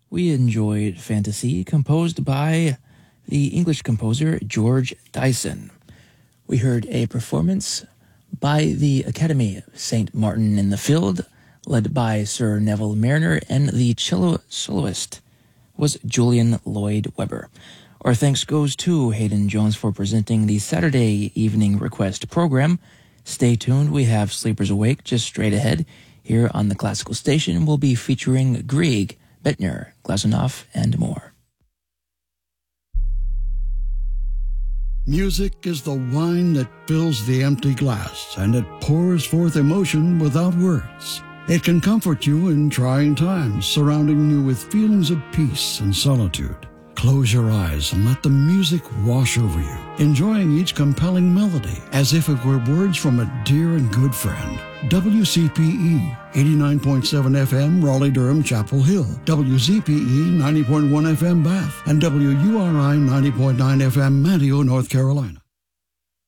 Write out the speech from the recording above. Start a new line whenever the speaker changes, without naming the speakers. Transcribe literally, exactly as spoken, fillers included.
we enjoyed Fantasy, composed by the English composer George Dyson. We heard a performance by the Academy of Saint Martin in the Field, led by Sir Neville Mariner, and the cello soloist was Julian Lloyd Webber. Our thanks goes to Hayden Jones for presenting the Saturday Evening Request program. Stay tuned, we have Sleepers Awake just straight ahead. Here on the Classical Station, we'll be featuring Grieg, Bettner, Glazunov, and more.
Music is the wine that fills the empty glass, and it pours forth emotion without words. It can comfort you in trying times, surrounding you with feelings of peace and solitude. Close your eyes and let the music wash over you, enjoying each compelling melody as if it were words from a dear and good friend. W C P E, eighty-nine point seven F M, Raleigh-Durham, Chapel Hill. W Z P E, ninety point one F M, Bath. And W U R I, ninety point nine F M, Manteo, North Carolina.